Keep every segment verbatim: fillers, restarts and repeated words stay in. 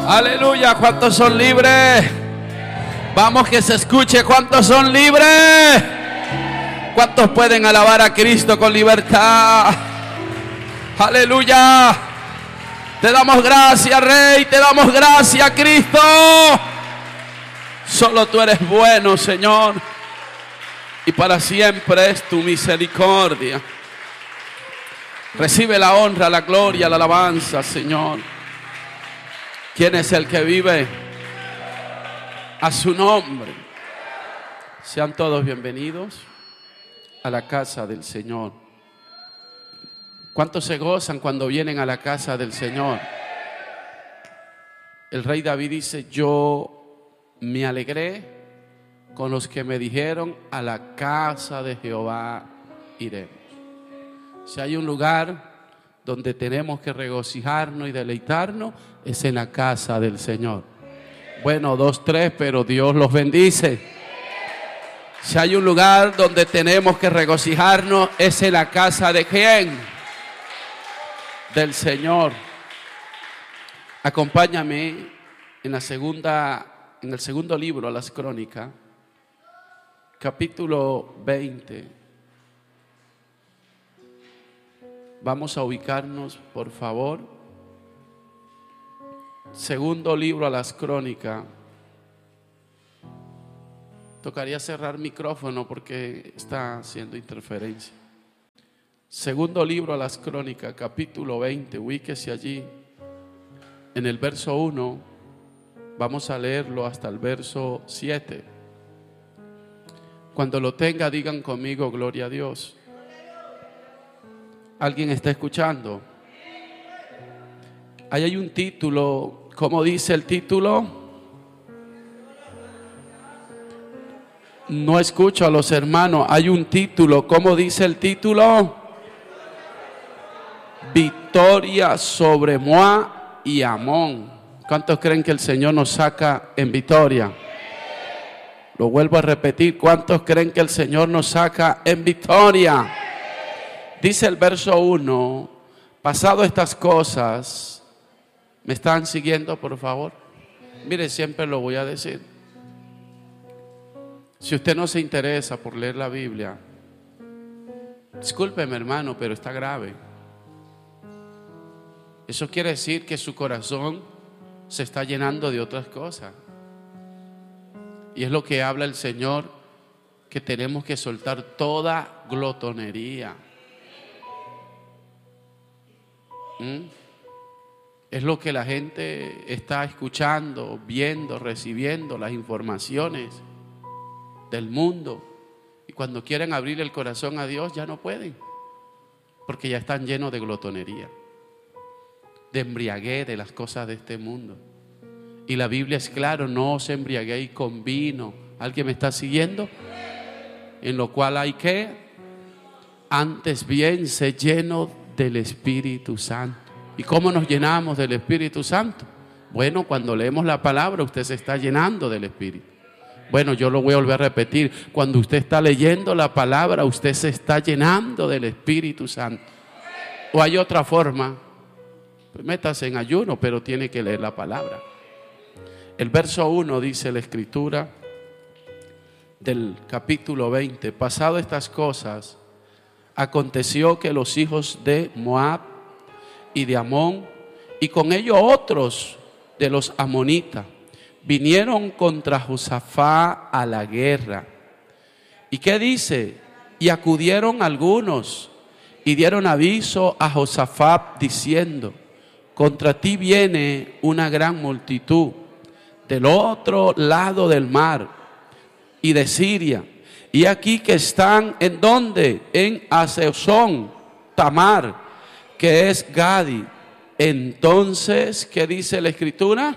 Aleluya, ¿cuántos son libres? Vamos, que se escuche, ¿cuántos son libres? ¿Cuántos pueden alabar a Cristo con libertad? Aleluya. Te damos gracias, Rey, te damos gracias, Cristo. Solo tú eres bueno, Señor, y para siempre es tu misericordia. Recibe la honra, la gloria, la alabanza, Señor. ¿Quién es el que vive? A su nombre. Sean todos bienvenidos a la casa del Señor. ¿Cuántos se gozan cuando vienen a la casa del Señor? El rey David dice: yo me alegré con los que me dijeron, a la casa de Jehová iremos. Si hay un lugar donde tenemos que regocijarnos y deleitarnos, es en la casa del Señor. Bueno, dos, tres, pero Dios los bendice. Si hay un lugar donde tenemos que regocijarnos, es en la casa de ¿quién? Del Señor. Acompáñame en la segunda, en el segundo libro a las Crónicas, capítulo veinte. Vamos a ubicarnos, por favor. Segundo libro a las Crónicas. Tocaría cerrar micrófono porque está haciendo interferencia. Segundo libro a las Crónicas, capítulo veinte. Ubíquese allí. En el verso uno, vamos a leerlo hasta el verso siete. Cuando lo tenga, digan conmigo: gloria a Dios. ¿Alguien está escuchando? Ahí hay un título. ¿Cómo dice el título? No escucho a los hermanos. Hay un título. ¿Cómo dice el título? Victoria sobre Moab y Amón. ¿Cuántos creen que el Señor nos saca en victoria? Lo vuelvo a repetir. ¿Cuántos creen que el Señor nos saca en victoria? Dice el verso uno: pasado estas cosas, ¿me están siguiendo, por favor? Mire, siempre lo voy a decir. Si usted no se interesa por leer la Biblia, discúlpeme, hermano, pero está grave. Eso quiere decir que su corazón se está llenando de otras cosas. Y es lo que habla el Señor, que tenemos que soltar toda glotonería. ¿Mm? Es lo que la gente está escuchando, viendo, recibiendo las informaciones del mundo. Y cuando quieren abrir el corazón a Dios, ya no pueden, porque ya están llenos de glotonería, de embriaguez de las cosas de este mundo. Y la Biblia es claro: no os embriaguéis con vino. ¿Alguien me está siguiendo? En lo cual hay que, antes bien, ser lleno del Espíritu Santo. ¿Y cómo nos llenamos del Espíritu Santo? Bueno, cuando leemos la palabra, usted se está llenando del Espíritu. Bueno, yo lo voy a volver a repetir. Cuando usted está leyendo la palabra, usted se está llenando del Espíritu Santo. ¿O hay otra forma? Pues métase en ayuno, pero tiene que leer la palabra. El verso uno dice la Escritura del capítulo veinte: pasado estas cosas, aconteció que los hijos de Moab y de Amón, y con ellos otros de los amonitas, vinieron contra Josafat a la guerra. ¿Y qué dice? Y acudieron algunos y dieron aviso a Josafat diciendo: contra ti viene una gran multitud del otro lado del mar y de Siria. Y aquí que están, ¿en dónde? En Hazezón Tamar, que es Gadi. Entonces, ¿qué dice la Escritura?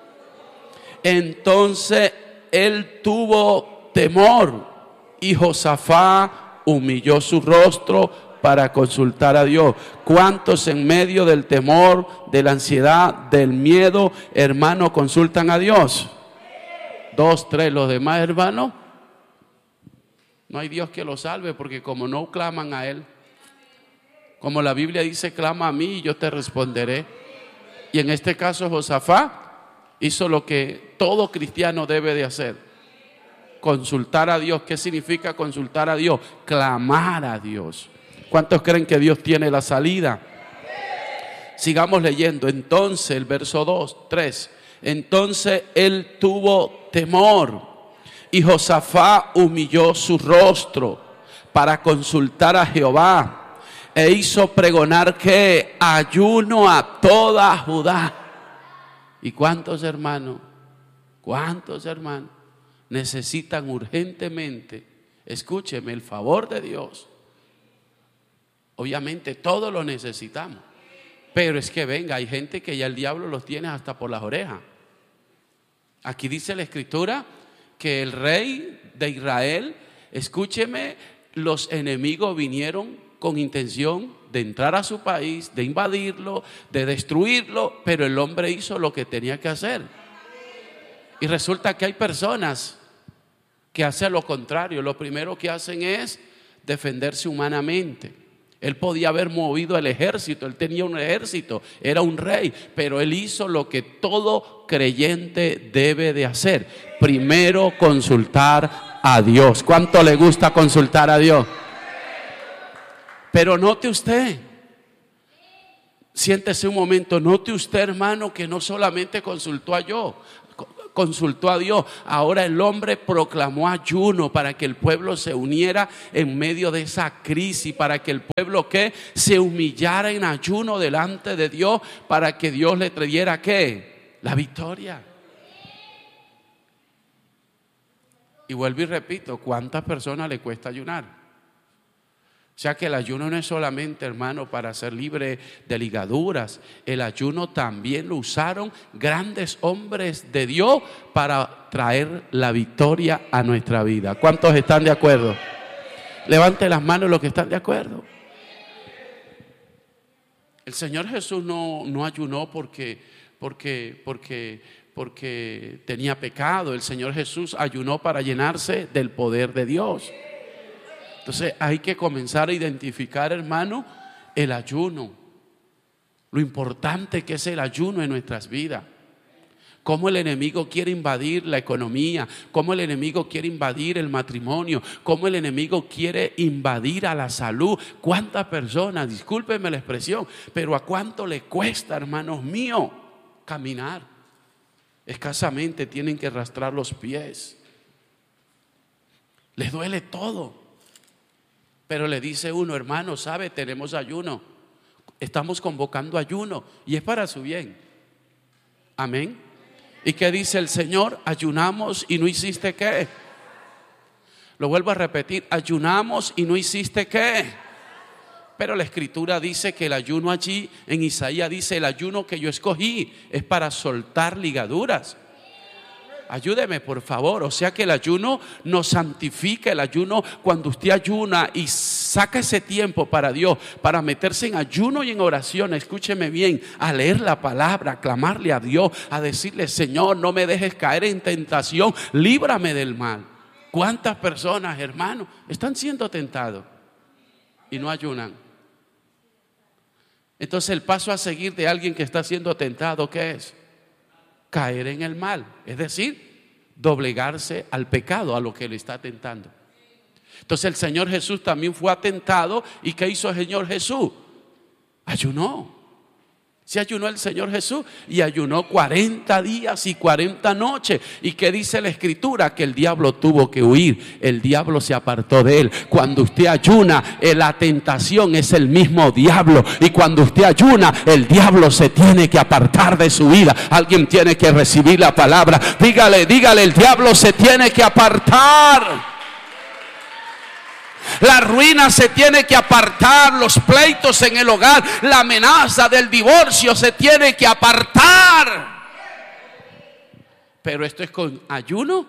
Entonces él tuvo temor y Josafat humilló su rostro para consultar a Dios. ¿Cuántos en medio del temor, de la ansiedad, del miedo, hermanos, consultan a Dios? Dos, tres. Los demás, hermanos, no hay Dios que los salve, porque como no claman a Él, como la Biblia dice: clama a mí y yo te responderé. Y en este caso Josafat Hizo lo que todo cristiano debe de hacer: consultar a Dios. ¿Qué significa consultar a Dios? Clamar a Dios. ¿Cuántos creen que Dios tiene la salida? Sigamos leyendo. Entonces, el verso dos, tres. Entonces él tuvo temor y Josafat humilló su rostro para consultar a Jehová e hizo pregonar que ayuno a toda Judá. ¿Y cuántos hermanos? ¿Cuántos hermanos necesitan urgentemente, escúcheme, el favor de Dios? Obviamente todos lo necesitamos, pero es que venga, hay gente que ya el diablo los tiene hasta por las orejas. Aquí dice la escritura que el rey de Israel, escúcheme, los enemigos vinieron con intención de entrar a su país, de invadirlo, de destruirlo, pero el hombre hizo lo que tenía que hacer. Y resulta que hay personas que hacen lo contrario. Lo primero que hacen es defenderse humanamente. Él podía haber movido el ejército, él tenía un ejército, era un rey, pero él hizo lo que todo creyente debe de hacer: primero consultar a Dios. ¿Cuánto le gusta consultar a Dios? Pero note usted, siéntese un momento, note usted, hermano, que no solamente consultó a yo, consultó a Dios. Ahora el hombre proclamó ayuno para que el pueblo se uniera en medio de esa crisis, para que el pueblo que se humillara en ayuno delante de Dios, para que Dios le trayera ¿qué? La victoria. Y vuelvo y repito, ¿cuántas personas le cuesta ayunar? O sea que el ayuno no es solamente, hermano, para ser libre de ligaduras. El ayuno también lo usaron grandes hombres de Dios para traer la victoria a nuestra vida. ¿Cuántos están de acuerdo? Levante las manos los que están de acuerdo. El Señor Jesús no, no ayunó porque, porque, porque, porque tenía pecado. El Señor Jesús ayunó para llenarse del poder de Dios. Entonces hay que comenzar a identificar, hermano, el ayuno, lo importante que es el ayuno en nuestras vidas. Cómo el enemigo quiere invadir la economía, cómo el enemigo quiere invadir el matrimonio, cómo el enemigo quiere invadir a la salud. ¿Cuántas personas, discúlpenme la expresión, pero a cuánto le cuesta, hermanos míos, caminar? Escasamente tienen que arrastrar los pies, les duele todo. Pero le dice uno: hermano, sabe, tenemos ayuno, estamos convocando ayuno y es para su bien. Amén. ¿Y qué dice el Señor? Ayunamos y no hiciste qué. Lo vuelvo a repetir: ayunamos y no hiciste qué. Pero la escritura dice que el ayuno allí en Isaías dice: el ayuno que yo escogí es para soltar ligaduras. Ayúdeme, por favor. O sea que el ayuno nos santifica. El ayuno, cuando usted ayuna y saca ese tiempo para Dios, para meterse en ayuno y en oración, escúcheme bien, a leer la palabra, a clamarle a Dios, a decirle: Señor, no me dejes caer en tentación, líbrame del mal. ¿Cuántas personas, hermanos, están siendo tentados y no ayunan? Entonces el paso a seguir de alguien que está siendo tentado, ¿qué es? Caer en el mal, es decir, doblegarse al pecado, a lo que le está tentando. Entonces el Señor Jesús también fue atentado. ¿Y qué hizo el Señor Jesús? Ayunó. Se ayunó el Señor Jesús y ayunó cuarenta días y cuarenta noches. ¿Y qué dice la escritura? Que el diablo tuvo que huir, el diablo se apartó de él. Cuando usted ayuna, la tentación es el mismo diablo, y cuando usted ayuna, el diablo se tiene que apartar de su vida. Alguien tiene que recibir la palabra. Dígale, dígale, el diablo se tiene que apartar. La ruina se tiene que apartar, los pleitos en el hogar, la amenaza del divorcio se tiene que apartar. Pero esto es con ayuno.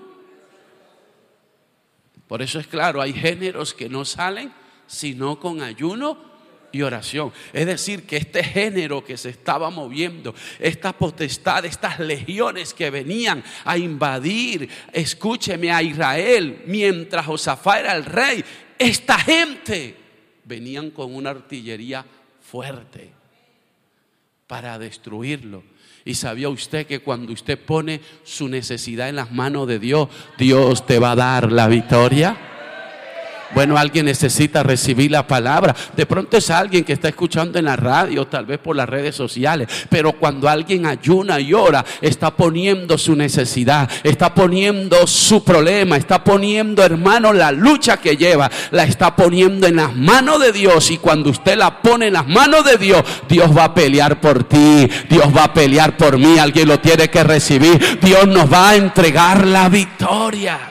Por eso es claro, hay géneros que no salen sino con ayuno y oración. Es decir, que este género que se estaba moviendo, esta potestad, estas legiones que venían a invadir, escúcheme, a Israel mientras Josafat era el rey, esta gente venían con una artillería fuerte para destruirlo. ¿Y sabía usted que cuando usted pone su necesidad en las manos de Dios, Dios te va a dar la victoria? Bueno, alguien necesita recibir la palabra. De pronto es alguien que está escuchando en la radio, tal vez por las redes sociales. Pero cuando alguien ayuna y ora, está poniendo su necesidad, está poniendo su problema, está poniendo, hermano, la lucha que lleva, la está poniendo en las manos de Dios. Y cuando usted la pone en las manos de Dios, Dios va a pelear por ti, Dios va a pelear por mí. Alguien lo tiene que recibir. Dios nos va a entregar la victoria.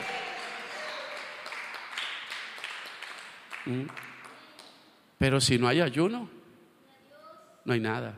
Pero si no hay ayuno, no hay nada.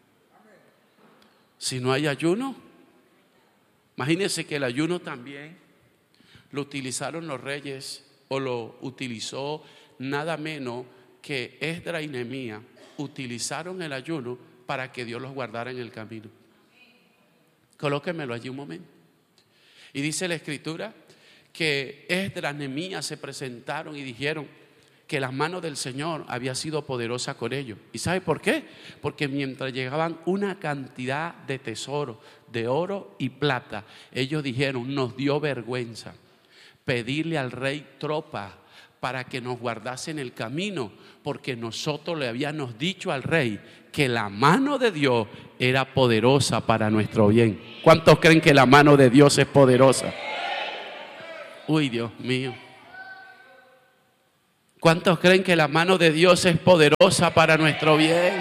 Si no hay ayuno, imagínense que el ayuno también lo utilizaron los reyes, o lo utilizó nada menos que Esdras y Nehemías. Utilizaron el ayuno para que Dios los guardara en el camino. Colóquemelo allí un momento. Y dice la escritura que Esdras y Nehemías se presentaron y dijeron que las manos del Señor había sido poderosa con ellos. ¿Y sabe por qué? Porque mientras llegaban una cantidad de tesoros, de oro y plata, ellos dijeron: nos dio vergüenza pedirle al rey tropa para que nos guardase en el camino, porque nosotros le habíamos dicho al rey que la mano de Dios era poderosa para nuestro bien. ¿Cuántos creen que la mano de Dios es poderosa? Uy, Dios mío. ¿Cuántos creen que la mano de Dios es poderosa para nuestro bien?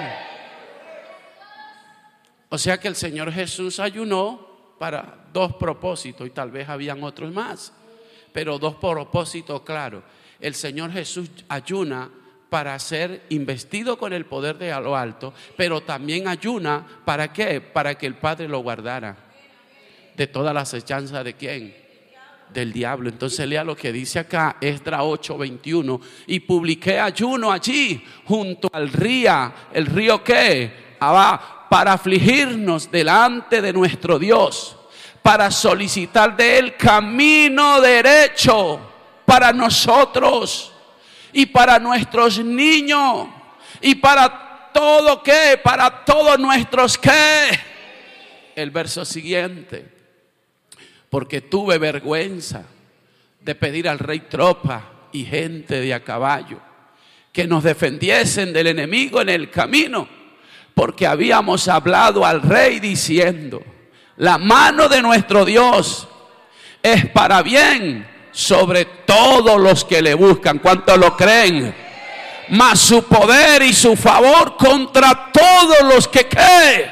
O sea que el Señor Jesús ayunó para dos propósitos, y tal vez habían otros más, pero dos propósitos claros. El Señor Jesús ayuna para ser investido con el poder de lo alto, pero también ayuna ¿para qué? Para que el Padre lo guardara de todas las acechanzas de ¿quién? Del diablo. Entonces lea lo que dice acá, Esdras ocho veintiuno: y publiqué ayuno allí junto al río. ¿El río qué? Abá, para afligirnos delante de nuestro Dios, para solicitar de él camino derecho para nosotros y para nuestros niños y para todo qué, para todos nuestros qué. El verso siguiente: porque tuve vergüenza de pedir al rey tropa y gente de a caballo que nos defendiesen del enemigo en el camino, porque habíamos hablado al rey diciendo: la mano de nuestro Dios es para bien sobre todos los que le buscan. ¿Cuántos lo creen? Mas su poder y su favor contra todos los que creen.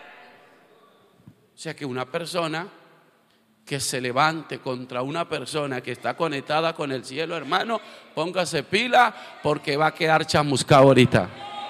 O sea que una persona que se levante contra una persona que está conectada con el cielo, hermano, póngase pila, porque va a quedar chamuscado ahorita.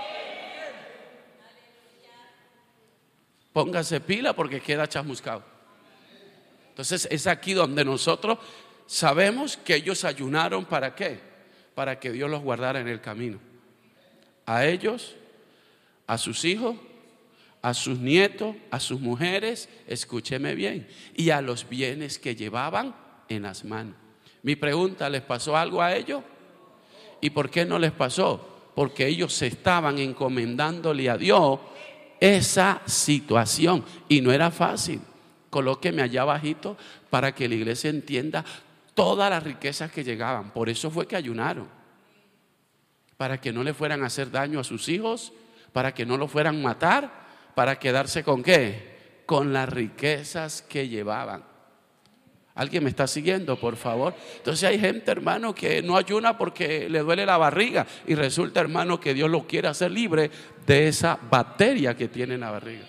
Póngase pila porque queda chamuscado. Entonces es aquí donde nosotros sabemos que ellos ayunaron. ¿Para qué? Para que Dios los guardara en el camino. A ellos, a sus hijos, a sus nietos, a sus mujeres, escúcheme bien, y a los bienes que llevaban en las manos. Mi pregunta: ¿les pasó algo a ellos? ¿Y por qué no les pasó? Porque ellos se estaban encomendándole a Dios esa situación, y no era fácil. Colóqueme allá abajito para que la iglesia entienda todas las riquezas que llegaban. Por eso fue que ayunaron, para que no le fueran a hacer daño a sus hijos, para que no lo fueran a matar, para quedarse con ¿qué? Con las riquezas que llevaban. ¿Alguien me está siguiendo, por favor? Entonces hay gente, hermano, que no ayuna porque le duele la barriga, y resulta, hermano, que Dios lo quiere hacer libre de esa bacteria que tiene en la barriga.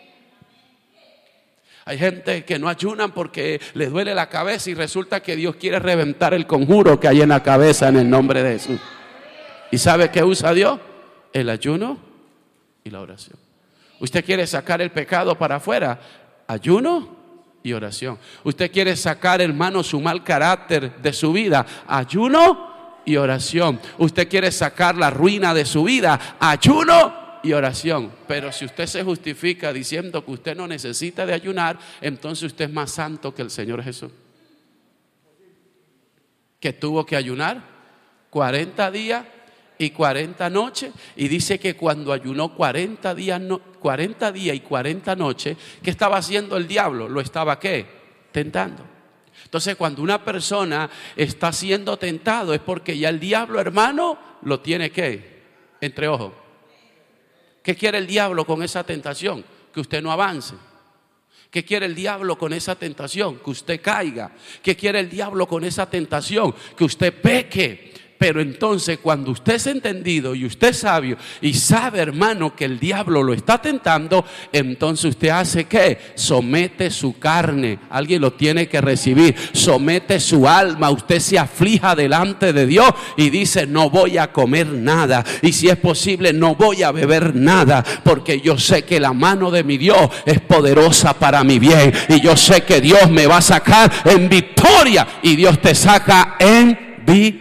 Hay gente que no ayunan porque le duele la cabeza, y resulta que Dios quiere reventar el conjuro que hay en la cabeza en el nombre de Jesús. ¿Y sabe qué usa Dios? El ayuno y la oración. Usted quiere sacar el pecado para afuera, ayuno y oración. Usted quiere sacar, hermano, su mal carácter de su vida, ayuno y oración. Usted quiere sacar la ruina de su vida, ayuno y oración. Pero si usted se justifica diciendo que usted no necesita de ayunar, entonces usted es más santo que el Señor Jesús, que tuvo que ayunar cuarenta días y cuarenta noches, y dice que cuando ayunó cuarenta días, no, cuarenta días y cuarenta noches, ¿qué estaba haciendo el diablo? Lo estaba ¿qué? Tentando. Entonces, cuando una persona está siendo tentado es porque ya el diablo, hermano, lo tiene ¿qué? Entre ojos. ¿Qué quiere el diablo con esa tentación? Que usted no avance. ¿Qué quiere el diablo con esa tentación? Que usted caiga. ¿Qué quiere el diablo con esa tentación? Que usted peque. Pero entonces cuando usted es entendido y usted es sabio y sabe, hermano, que el diablo lo está tentando, entonces usted hace ¿qué? Somete su carne. Alguien lo tiene que recibir. Somete su alma. Usted se aflija delante de Dios y dice: no voy a comer nada, y si es posible no voy a beber nada, porque yo sé que la mano de mi Dios es poderosa para mi bien, y yo sé que Dios me va a sacar en victoria, y Dios te saca en victoria.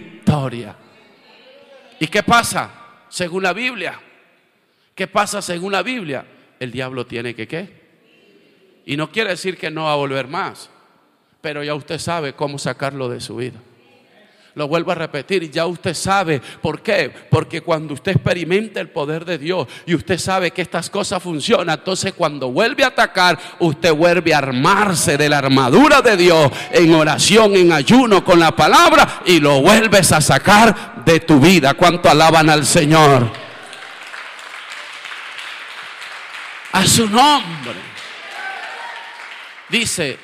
¿Y qué pasa según la Biblia? ¿Qué pasa según la Biblia? El diablo tiene que ¿qué? Y no quiere decir que no va a volver más, pero ya usted sabe cómo sacarlo de su vida. Lo vuelvo a repetir, ya usted sabe. ¿Por qué? Porque cuando usted experimenta el poder de Dios y usted sabe que estas cosas funcionan, entonces cuando vuelve a atacar, usted vuelve a armarse de la armadura de Dios en oración, en ayuno, con la palabra, y lo vuelves a sacar de tu vida. ¿Cuánto alaban al Señor? A su nombre. Dice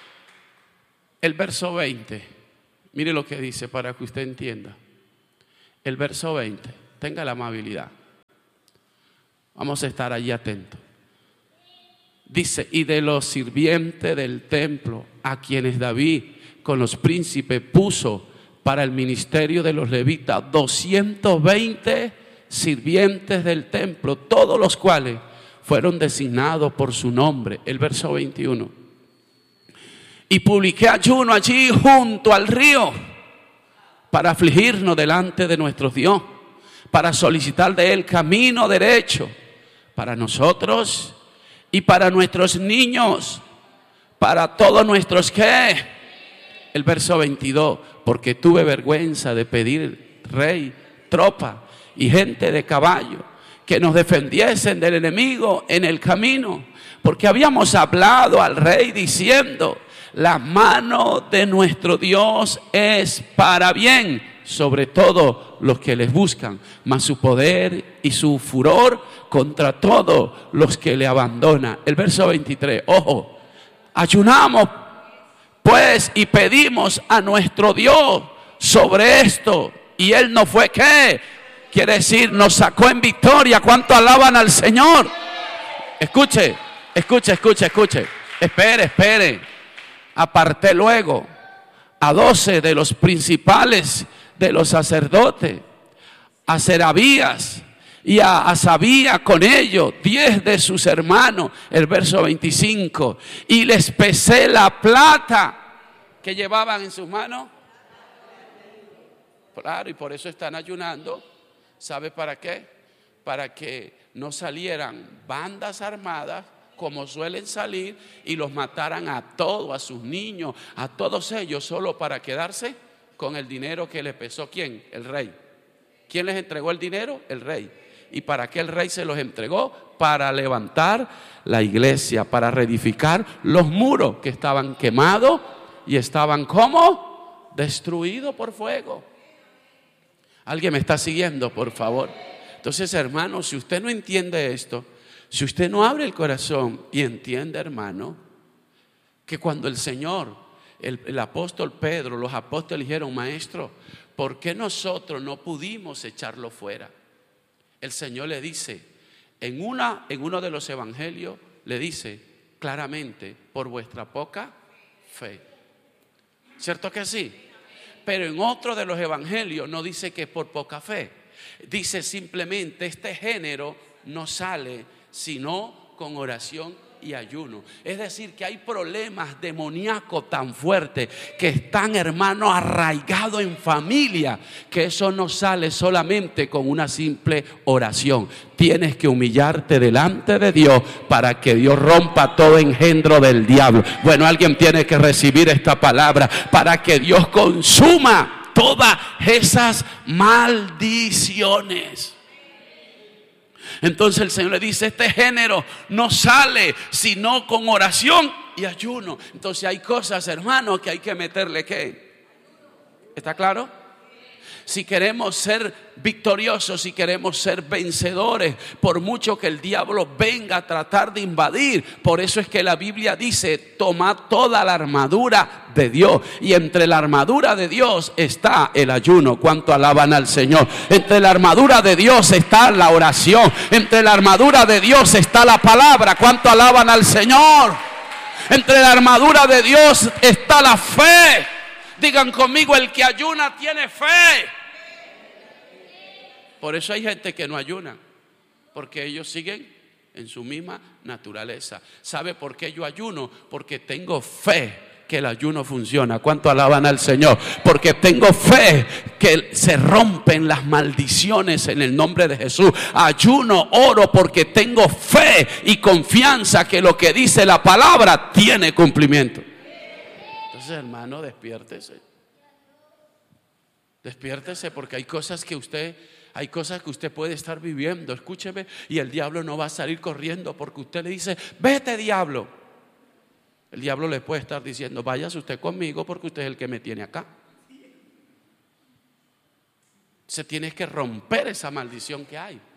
el verso veinte. Mire lo que dice para que usted entienda. El verso veinte. Tenga la amabilidad. Vamos a estar allí atentos. Dice: y de los sirvientes del templo, a quienes David con los príncipes puso para el ministerio de los levitas, doscientos veinte sirvientes del templo, todos los cuales fueron designados por su nombre. El verso veintiuno. Y publiqué ayuno allí junto al río para afligirnos delante de nuestro Dios, para solicitar de Él camino derecho para nosotros y para nuestros niños, para todos nuestros ¿qué? El verso veintidós. Porque tuve vergüenza de pedir rey, tropa y gente de caballo que nos defendiesen del enemigo en el camino, porque habíamos hablado al rey diciendo: la mano de nuestro Dios es para bien sobre todo los que les buscan, mas su poder y su furor contra todos los que le abandonan. El verso veintitrés, ojo, ayunamos pues y pedimos a nuestro Dios sobre esto, y Él no fue ¿qué? Quiere decir, nos sacó en victoria. ¿Cuánto alaban al Señor? Escuche, escuche, escuche, escuche. Espere, espere. Aparté luego a doce de los principales de los sacerdotes, a Serabías y a Asabías con ellos, diez de sus hermanos. El verso veinticinco. Y les pesé la plata que llevaban en sus manos. Claro, y por eso están ayunando. ¿Sabe para qué? Para que no salieran bandas armadas como suelen salir y los mataran a todos, a sus niños, a todos ellos, solo para quedarse con el dinero que les pesó. ¿Quién? El rey. ¿Quién les entregó el dinero? El rey. ¿Y para qué el rey se los entregó? Para levantar la iglesia, para reedificar los muros que estaban quemados y estaban ¿cómo? Destruidos por fuego. ¿Alguien me está siguiendo, por favor? Entonces, hermano, si usted no entiende esto, si usted no abre el corazón y entiende, hermano, que cuando el Señor, el, el apóstol Pedro, los apóstoles dijeron: maestro, ¿por qué nosotros no pudimos echarlo fuera? El Señor le dice, en, una, en uno de los evangelios, le dice claramente: por vuestra poca fe. ¿Cierto que sí? Pero en otro de los evangelios no dice que por poca fe. Dice simplemente: este género no sale sino con oración y ayuno. Es decir, que hay problemas demoníacos tan fuertes que están, hermano, arraigados en familia, que eso no sale solamente con una simple oración. Tienes que humillarte delante de Dios para que Dios rompa todo engendro del diablo. Bueno, alguien tiene que recibir esta palabra para que Dios consuma todas esas maldiciones. Entonces el Señor le dice: este género no sale sino con oración y ayuno. Entonces hay cosas, hermanos, que hay que meterle ¿qué? ¿Está claro? Si queremos ser victoriosos, si queremos ser vencedores, por mucho que el diablo venga a tratar de invadir, por eso es que la Biblia dice: tomad toda la armadura de Dios. Y entre la armadura de Dios está el ayuno. ¿Cuánto alaban al Señor? Entre la armadura de Dios está la oración. Entre la armadura de Dios está la palabra. ¿Cuánto alaban al Señor? Entre la armadura de Dios está la fe. Digan conmigo: el que ayuna tiene fe. Por eso hay gente que no ayuna, porque ellos siguen en su misma naturaleza. ¿Sabe por qué yo ayuno? Porque tengo fe que el ayuno funciona. ¿Cuánto alaban al Señor? Porque tengo fe que se rompen las maldiciones en el nombre de Jesús. Ayuno, oro, porque tengo fe y confianza que lo que dice la palabra tiene cumplimiento. Entonces, hermano, despiértese. Despiértese, porque hay cosas que usted Hay cosas que usted puede estar viviendo, escúcheme, y el diablo no va a salir corriendo porque usted le dice: vete, diablo. El diablo le puede estar diciendo: váyase usted conmigo porque usted es el que me tiene acá. Se tiene que romper esa maldición que hay.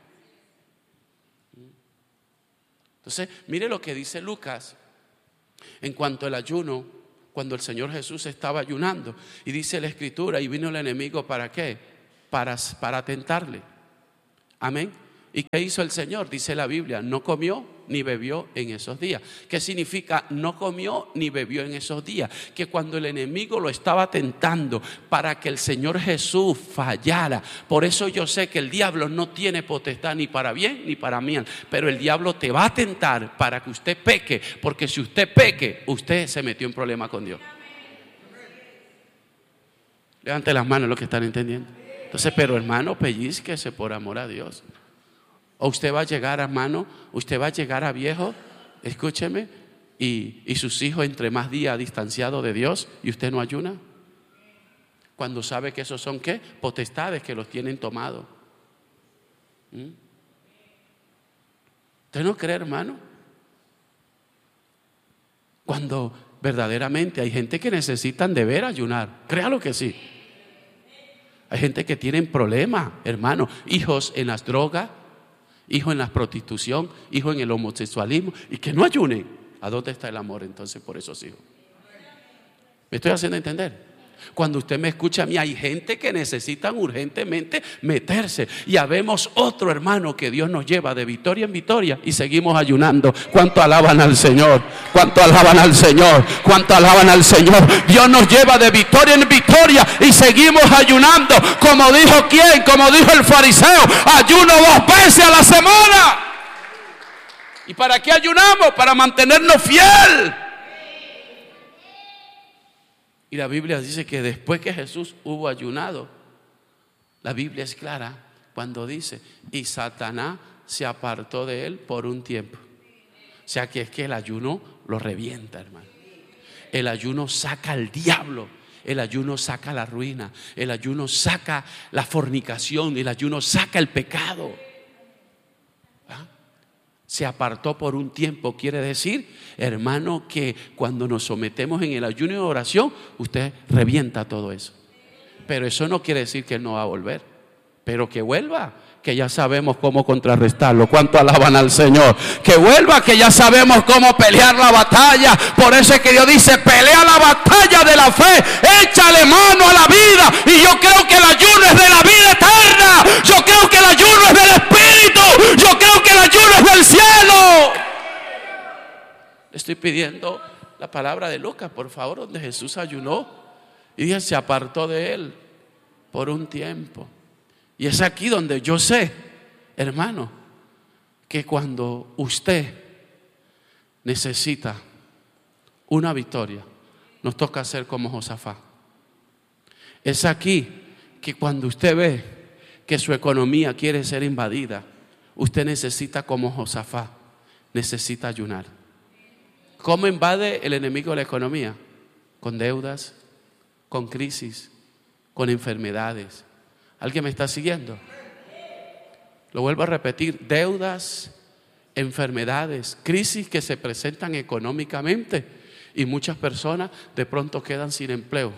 Entonces, mire lo que dice Lucas en cuanto al ayuno, cuando el Señor Jesús estaba ayunando. Y dice la Escritura: y vino el enemigo, ¿para qué? Para, para tentarle. Amén. ¿Y qué hizo el Señor? Dice la Biblia: no comió ni bebió en esos días. ¿Qué significa no comió ni bebió en esos días? Que cuando el enemigo lo estaba tentando para que el Señor Jesús fallara. Por eso yo sé que el diablo no tiene potestad ni para bien ni para mal, pero el diablo te va a tentar para que usted peque, porque si usted peque, usted se metió en problema con Dios. Levante las manos los que están entendiendo. Entonces, pero hermano, pellizquese por amor a Dios. O usted va a llegar, hermano, usted va a llegar a viejo, escúcheme, y, y sus hijos entre más días distanciados de Dios, y usted no ayuna. Cuando sabe que esos son ¿qué? Potestades que los tienen tomados. ¿Mm? ¿Usted no cree, hermano? Cuando verdaderamente hay gente que necesitan de ver ayunar, créalo que sí. Hay gente que tiene problemas, hermano, hijos en las drogas, hijos en la prostitución, hijos en el homosexualismo, y que no ayunen. ¿A dónde está el amor entonces por esos hijos? ¿Me estoy haciendo entender? Cuando usted me escucha a mí, hay gente que necesitan urgentemente meterse. Y habemos otro, hermano, que Dios nos lleva de victoria en victoria y seguimos ayunando. ¿Cuánto alaban al Señor? ¿Cuánto alaban al Señor? ¿Cuánto alaban al Señor? Dios nos lleva de victoria en victoria y seguimos ayunando. Como dijo quién, como dijo el fariseo: ayuno dos veces a la semana. ¿Y para qué ayunamos? Para mantenernos fiel. Y la Biblia dice que después que Jesús hubo ayunado, la Biblia es clara cuando dice: y Satanás se apartó de él por un tiempo. O sea que es que el ayuno lo revienta, hermano. El ayuno saca al diablo. El ayuno saca la ruina. El ayuno saca la fornicación. El ayuno saca el pecado. ¿Ah? Se apartó por un tiempo, quiere decir, hermano, que cuando nos sometemos en el ayuno y oración, usted revienta todo eso. Pero eso no quiere decir que Él no va a volver, pero que vuelva, que ya sabemos cómo contrarrestarlo. ¿Cuánto alaban al Señor? Que vuelva, que ya sabemos cómo pelear la batalla. Por eso es que Dios dice: pelea la batalla de la fe, échale mano a la vida. Y yo creo que el ayuno es de la vida eterna. Yo creo que el ayuno es del Espíritu. Yo creo que el ayuno es del cielo. Le estoy pidiendo la palabra de Lucas, por favor, donde Jesús ayunó y dice: se apartó de él por un tiempo. Y es aquí donde yo sé, hermano, que cuando usted necesita una victoria, nos toca hacer como Josafat. Es aquí que cuando usted ve que su economía quiere ser invadida, usted necesita como Josafat, necesita ayunar. ¿Cómo invade el enemigo la economía? Con deudas, con crisis, con enfermedades. ¿Alguien me está siguiendo? Lo vuelvo a repetir, deudas, enfermedades, crisis que se presentan económicamente y muchas personas de pronto quedan sin empleo.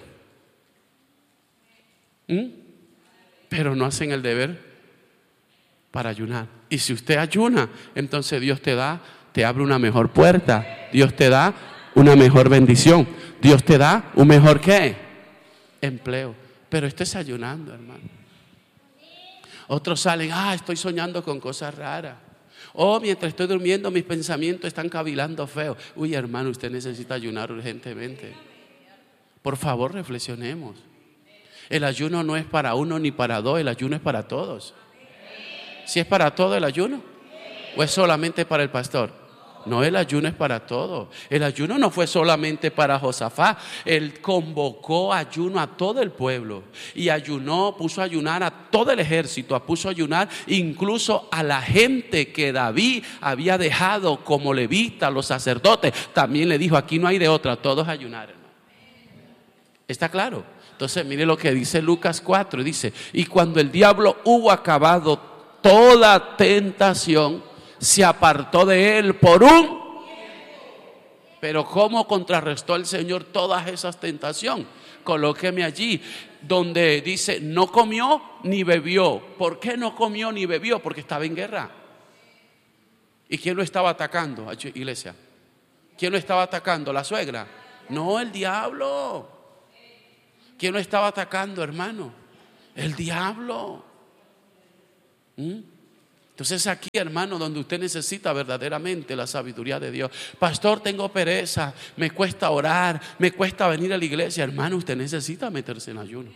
¿Mm? Pero no hacen el deber para ayunar. Y si usted ayuna, entonces Dios te da, te abre una mejor puerta. Dios te da una mejor bendición. Dios te da un mejor ¿qué? Empleo. Pero estés ayunando, hermano. Otros salen, ah, estoy soñando con cosas raras. Oh, mientras estoy durmiendo, mis pensamientos están cavilando feo. Uy, hermano, usted necesita ayunar urgentemente. Por favor, reflexionemos. El ayuno no es para uno ni para dos, el ayuno es para todos. ¿Si es para todo el ayuno? ¿O es solamente para el pastor? No, el ayuno es para todo. El ayuno no fue solamente para Josafat. Él convocó ayuno a todo el pueblo. Y ayunó, puso a ayunar a todo el ejército. Puso a ayunar incluso a la gente que David había dejado como levita, los sacerdotes. También le dijo, aquí no hay de otra, todos ayunar, hermano. ¿Está claro? Entonces mire lo que dice Lucas cuatro. Dice, y cuando el diablo hubo acabado toda tentación, se apartó de él por un. Pero ¿cómo contrarrestó el Señor todas esas tentaciones? Colóqueme allí donde dice no comió ni bebió. ¿Por qué no comió ni bebió? Porque estaba en guerra. ¿Y quién lo estaba atacando, iglesia? ¿Quién lo estaba atacando? ¿La suegra? No, el diablo. ¿Quién lo estaba atacando, hermano? El diablo. ¿Mm? Entonces aquí, hermano, donde usted necesita verdaderamente la sabiduría de Dios. Pastor, tengo pereza, me cuesta orar, me cuesta venir a la iglesia. Hermano, usted necesita meterse en ayuno.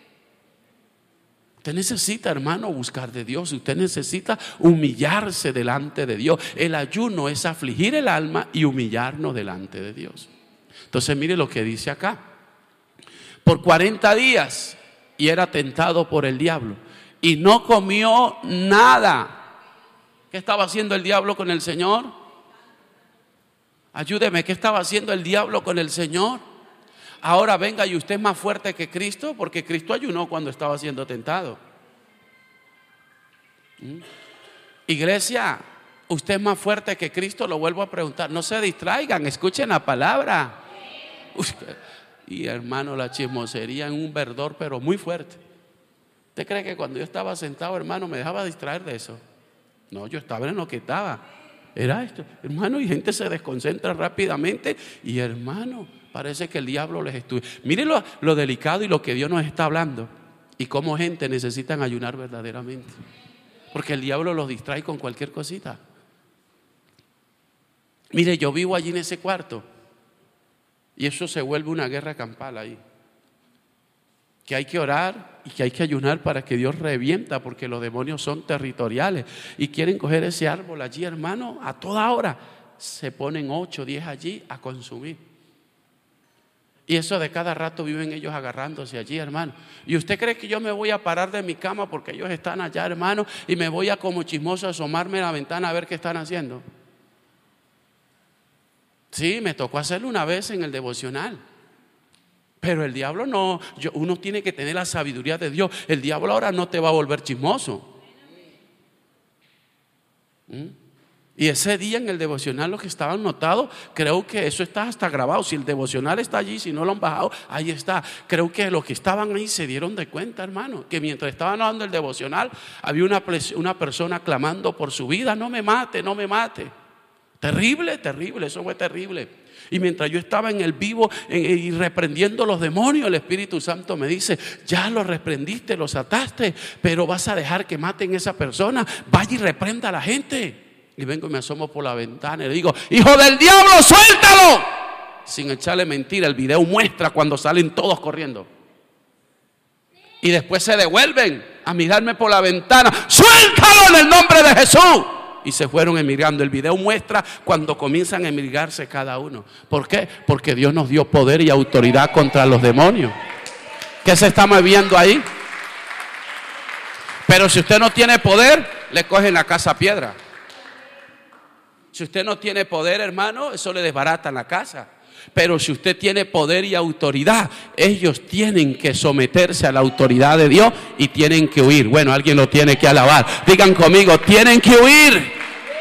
Usted necesita, hermano, buscar de Dios. Usted necesita humillarse delante de Dios. El ayuno es afligir el alma y humillarnos delante de Dios. Entonces mire lo que dice acá. Por cuarenta días y era tentado por el diablo y no comió nada. ¿Qué estaba haciendo el diablo con el Señor? Ayúdeme, ¿qué estaba haciendo el diablo con el Señor? Ahora venga, y usted es más fuerte que Cristo, porque Cristo ayunó cuando estaba siendo tentado. ¿Mm? Iglesia, usted es más fuerte que Cristo, lo vuelvo a preguntar. No se distraigan, escuchen la palabra. Y hermano, la chismosería en un verdor, pero muy fuerte. ¿Usted cree que cuando yo estaba sentado, hermano, me dejaba distraer de eso? No, yo estaba en lo que estaba. Era esto, hermano, y gente se desconcentra rápidamente. Y hermano, parece que el diablo les estudia. Mire lo, lo delicado y lo que Dios nos está hablando. Y cómo gente necesitan ayunar verdaderamente. Porque el diablo los distrae con cualquier cosita. Mire, yo vivo allí en ese cuarto. Y eso se vuelve una guerra campal ahí. Que hay que orar y que hay que ayunar para que Dios revienta, porque los demonios son territoriales y quieren coger ese árbol allí, hermano, a toda hora. Se ponen ocho, diez allí a consumir. Y eso de cada rato viven ellos agarrándose allí, hermano. ¿Y usted cree que yo me voy a parar de mi cama porque ellos están allá, hermano, y me voy a como chismoso a asomarme a la ventana a ver qué están haciendo? Sí, me tocó hacerlo una vez en el devocional. Pero el diablo no, yo, uno tiene que tener la sabiduría de Dios. El diablo ahora no te va a volver chismoso. ¿Mm? Y ese día en el devocional, los que estaban notados, creo que eso está hasta grabado. Si el devocional está allí, si no lo han bajado, ahí está. Creo que los que estaban ahí se dieron de cuenta, hermano, que mientras estaban dando el devocional, había una, una persona clamando por su vida: no me mate, no me mate. Terrible, terrible, eso fue terrible. Y mientras yo estaba en el vivo en, y reprendiendo los demonios, el Espíritu Santo me dice: ya los reprendiste, los ataste, pero vas a dejar que maten a esa persona. Vaya y reprenda a la gente. Y vengo y me asomo por la ventana y le digo: hijo del diablo, suéltalo. Sin echarle mentira, el video muestra cuando salen todos corriendo. Y después se devuelven a mirarme por la ventana: suéltalo en el nombre de Jesús. Y se fueron emigrando. El video muestra cuando comienzan a emigrarse cada uno. ¿Por qué? Porque Dios nos dio poder y autoridad contra los demonios. ¿Qué se está moviendo ahí? Pero si usted no tiene poder, le cogen la casa a piedra. Si usted no tiene poder, hermano, eso le desbarata la casa. Pero si usted tiene poder y autoridad, ellos tienen que someterse a la autoridad de Dios y tienen que huir. Bueno, alguien lo tiene que alabar. Digan conmigo, tienen que huir.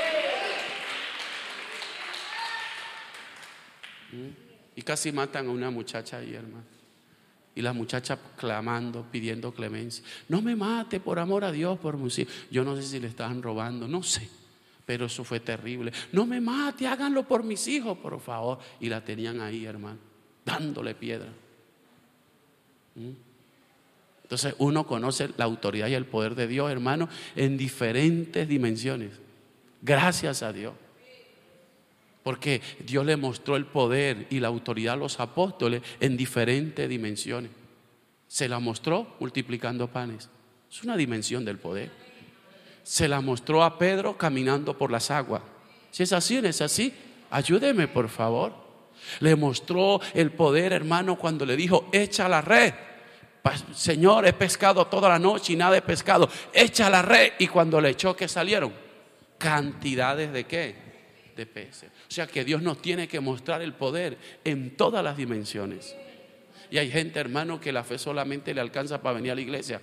Y casi matan a una muchacha ahí, hermano. Y la muchacha clamando, pidiendo clemencia. No me mate, por amor a Dios, por mi hijo. Yo no sé si le estaban robando, no sé. Pero eso fue terrible. No me mate, háganlo por mis hijos, por favor. Y la tenían ahí, hermano, dándole piedra. ¿Mm? Entonces uno conoce la autoridad y el poder de Dios, hermano, en diferentes dimensiones. Gracias a Dios. Porque Dios le mostró el poder y la autoridad a los apóstoles en diferentes dimensiones. Se la mostró multiplicando panes. Es una dimensión del poder. Se la mostró a Pedro caminando por las aguas. Si es así, no es así, ayúdeme por favor. Le mostró el poder, hermano, cuando le dijo, echa la red. Señor, he pescado toda la noche y nada de pescado. Echa la red. Y cuando le echó, ¿qué salieron? Cantidades de ¿qué? De peces. O sea que Dios nos tiene que mostrar el poder en todas las dimensiones. Y hay gente, hermano, que la fe solamente le alcanza para venir a la iglesia,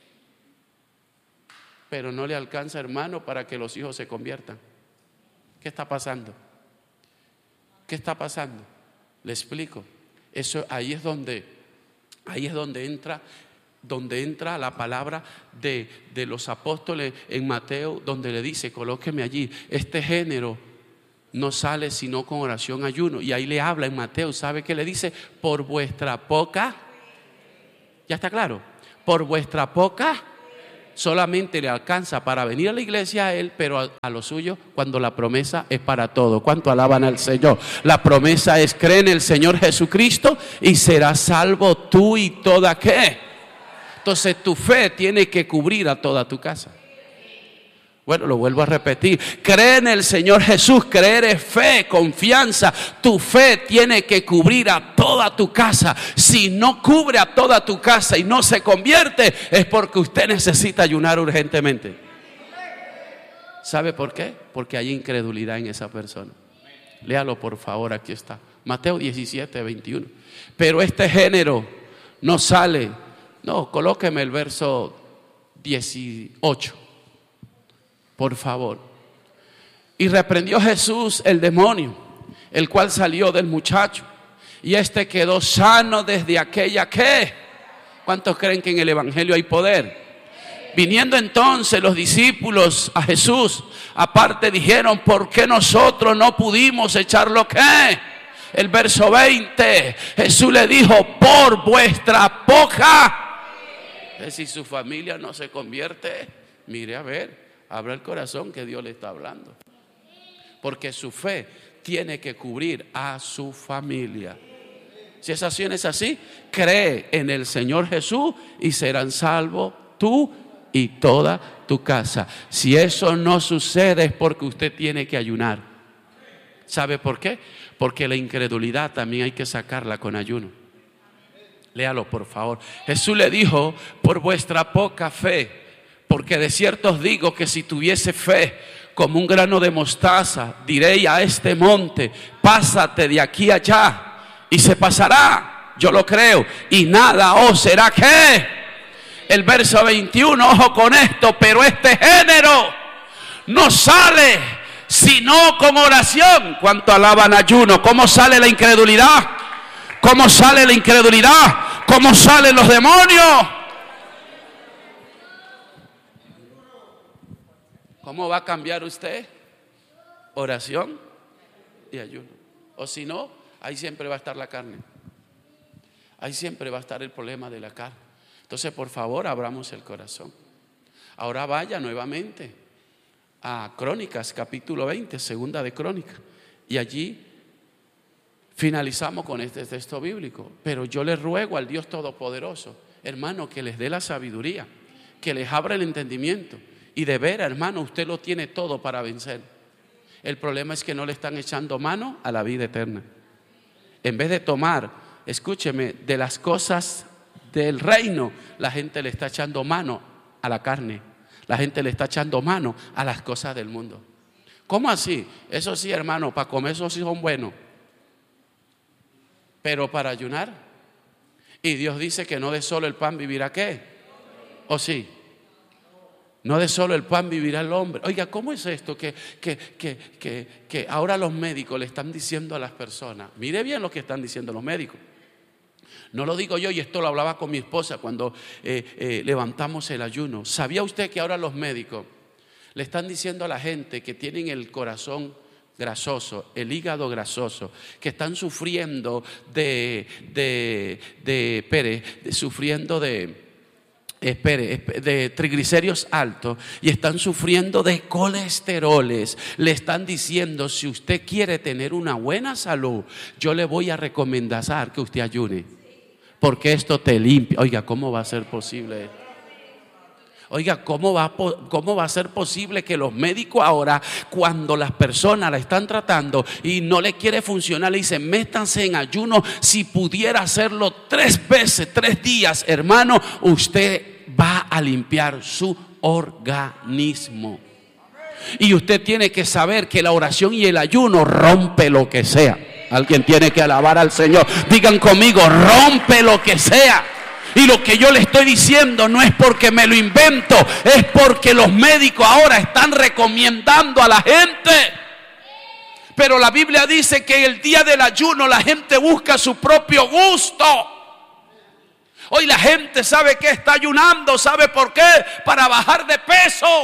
pero no le alcanza, hermano, para que los hijos se conviertan. ¿Qué está pasando? ¿Qué está pasando? Le explico. Eso ahí es donde, ahí es donde entra, donde entra la palabra de, de los apóstoles en Mateo, donde le dice, colóqueme allí, este género no sale sino con oración, ayuno. Y ahí le habla en Mateo, ¿sabe qué le dice? Por vuestra poca, ¿ya está claro? Por vuestra poca, solamente le alcanza para venir a la iglesia a él, pero a, a lo suyo, cuando la promesa es para todo. ¿Cuánto alaban al Señor? La promesa es, cree en el Señor Jesucristo y serás salvo tú y toda ¿qué? Entonces tu fe tiene que cubrir a toda tu casa. Bueno, lo vuelvo a repetir. Cree en el Señor Jesús. Creer es fe, confianza. Tu fe tiene que cubrir a toda tu casa. Si no cubre a toda tu casa y no se convierte, es porque usted necesita ayunar urgentemente. ¿Sabe por qué? Porque hay incredulidad en esa persona. Léalo por favor, aquí está. Mateo diecisiete, veintiuno. Pero este género no sale. No, colóqueme el verso dieciocho. Por favor. Y reprendió Jesús el demonio, el cual salió del muchacho, y este quedó sano desde aquella ¿qué? ¿Cuántos creen que en el evangelio hay poder? Viniendo entonces los discípulos a Jesús, aparte dijeron, ¿por qué nosotros no pudimos echarlo qué? El verso veinte, Jesús le dijo, por vuestra poca. Si su familia no se convierte, mire a ver. Abra el corazón que Dios le está hablando. Porque su fe tiene que cubrir a su familia. Si esa acción es así, cree en el Señor Jesús y serán salvos tú y toda tu casa. Si eso no sucede es porque usted tiene que ayunar. ¿Sabe por qué? Porque la incredulidad también hay que sacarla con ayuno. Léalo por favor. Jesús le dijo, por vuestra poca fe. Porque de cierto os digo que si tuviese fe como un grano de mostaza, diréis a este monte, pásate de aquí allá, y se pasará. Yo lo creo. Y nada os será ¿qué? El verso veintiuno, ojo con esto, pero este género no sale sino con oración. ¿Cuánto alaban ayuno? ¿Cómo sale la incredulidad? ¿Cómo sale la incredulidad? ¿Cómo salen los demonios? ¿Cómo va a cambiar usted? Oración y ayuno. O si no, ahí siempre va a estar la carne. Ahí siempre va a estar el problema de la carne. Entonces, por favor, abramos el corazón. Ahora vaya nuevamente a Crónicas, capítulo veinte, segunda de Crónicas. Y allí finalizamos con este texto bíblico. Pero yo le ruego al Dios Todopoderoso, hermano, que les dé la sabiduría, que les abra el entendimiento. Y de veras, hermano, usted lo tiene todo para vencer. El problema es que no le están echando mano a la vida eterna. En vez de tomar, escúcheme, de las cosas del reino, la gente le está echando mano a la carne. La gente le está echando mano a las cosas del mundo. ¿Cómo así? Eso sí, hermano, para comer esos sí son buenos. pero para ayunar. Y Dios dice que no de solo el pan vivirá ¿qué? ¿O sí? No de solo el pan vivirá el hombre. Oiga, ¿cómo es esto que, que, que, que, que ahora los médicos le están diciendo a las personas? Mire bien lo que están diciendo los médicos. No lo digo yo, y esto lo hablaba con mi esposa cuando eh, eh, levantamos el ayuno. ¿Sabía usted que ahora los médicos le están diciendo a la gente que tienen el corazón grasoso, el hígado grasoso, que están sufriendo de, de, de, espere, de sufriendo de, espere, de triglicéridos altos y están sufriendo de colesteroles? Le están diciendo, si usted quiere tener una buena salud, yo le voy a recomendar que usted ayune, porque esto te limpia. Oiga, ¿cómo va a ser posible esto? Oiga, ¿cómo va, ¿cómo va a ser posible que los médicos ahora, cuando las personas la están tratando y no le quiere funcionar, le dicen, métanse en ayuno? Si pudiera hacerlo tres veces, tres días, hermano, usted va a limpiar su organismo. Y usted tiene que saber que la oración y el ayuno rompe lo que sea. Alguien tiene que alabar al Señor. Digan conmigo, rompe lo que sea. Y lo que yo le estoy diciendo no es porque me lo invento, es porque los médicos ahora están recomendando a la gente. Pero la Biblia dice que el día del ayuno la gente busca su propio gusto. Hoy la gente sabe que está ayunando, ¿sabe por qué? Para bajar de peso.